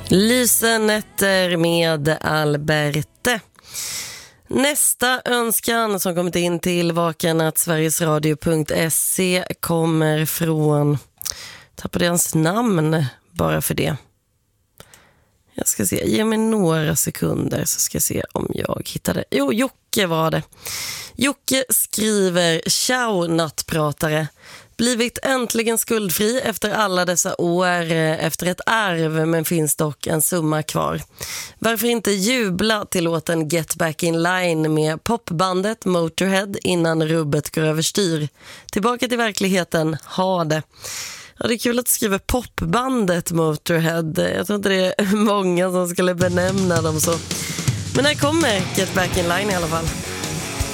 Lysenätter med Alberte. Nästa önskan som kommit in till vaken@sverigesradio.se kommer från, tappade hans namn bara för det. Jag ska se, ge mig några sekunder så ska jag se om jag hittade. Jo, Jocke var det. Jocke skriver: Ciao nattpratare. Blivit äntligen skuldfri efter alla dessa år efter ett arv, men finns dock en summa kvar. Varför inte jubla till låten Get Back in Line med popbandet Motorhead innan rubbet går överstyr? Tillbaka till verkligheten, ha det. Ja, det är kul att skriva popbandet Motorhead. Jag tror inte det är många som skulle benämna dem så. Men här kommer Get Back in Line i alla fall.